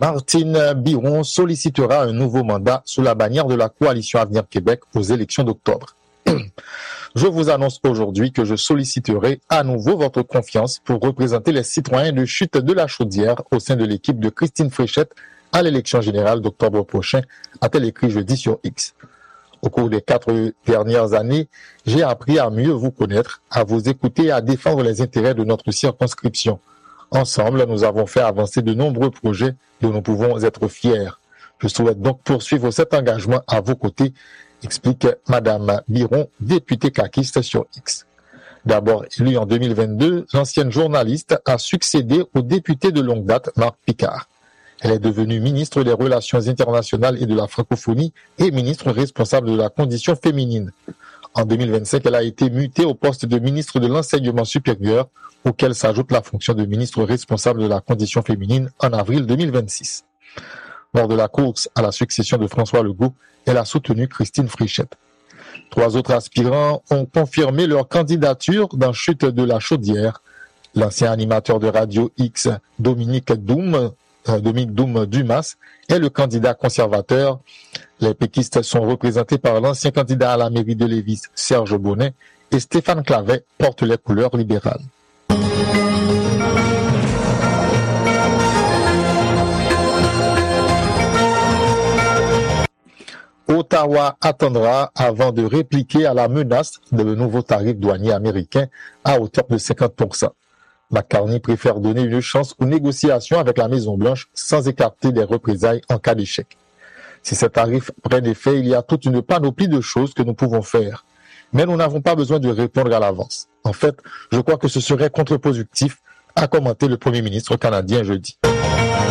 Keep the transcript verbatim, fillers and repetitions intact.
Martine Biron sollicitera un nouveau mandat sous la bannière de la Coalition Avenir Québec aux élections d'octobre. Je vous annonce aujourd'hui que je solliciterai à nouveau votre confiance pour représenter les citoyens de Chute de la Chaudière au sein de l'équipe de Christine Fréchette à l'élection générale d'octobre prochain, a-t-elle écrit jeudi sur X. Au cours des quatre dernières années, j'ai appris à mieux vous connaître, à vous écouter et à défendre les intérêts de notre circonscription. Ensemble, nous avons fait avancer de nombreux projets dont nous pouvons être fiers. Je souhaite donc poursuivre cet engagement à vos côtés, explique Madame Biron, députée caquiste sur X. D'abord élue en deux mille vingt-deux, l'ancienne journaliste a succédé au député de longue date Marc Picard. Elle est devenue ministre des Relations internationales et de la francophonie et ministre responsable de la condition féminine. En deux mille vingt-cinq, elle a été mutée au poste de ministre de l'Enseignement supérieur, auquel s'ajoute la fonction de ministre responsable de la condition féminine en avril deux mille vingt-six. Lors de la course à la succession de François Legault, elle a soutenu Christine Fréchette. Trois autres aspirants ont confirmé leur candidature dans Chute de la Chaudière. L'ancien animateur de Radio X, Dominique Doum, euh, Dominique Doum Dumas, est le candidat conservateur. Les péquistes sont représentés par l'ancien candidat à la mairie de Lévis, Serge Bonnet, et Stéphane Clavet porte les couleurs libérales. Ottawa attendra avant de répliquer à la menace de nouveaux tarifs douaniers américains à hauteur de cinquante pour cent. McCartney préfère donner une chance aux négociations avec la Maison-Blanche sans écarter des représailles en cas d'échec. Si ces tarifs prennent effet, il y a toute une panoplie de choses que nous pouvons faire. Mais nous n'avons pas besoin de répondre à l'avance. En fait, je crois que ce serait contre-productif, a commenté le Premier ministre canadien jeudi.